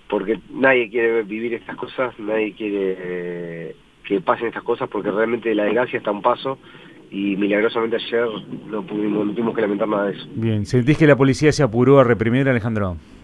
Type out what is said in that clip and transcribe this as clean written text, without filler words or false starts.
porque nadie quiere vivir estas cosas, nadie quiere que pasen estas cosas, porque realmente la desgracia está a un paso, y milagrosamente ayer no tuvimos que lamentar nada de eso. Bien, ¿sentís que la policía se apuró a reprimir, Alejandro?